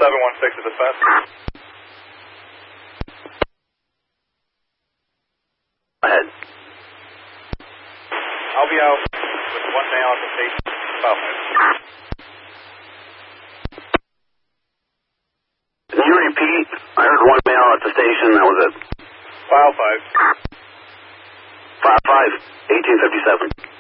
716 to dispatch. Ahead. I'll be out with one male at the station. About 5. Can you repeat? I heard one male at the station, that was it. File 5. File 5, 1857.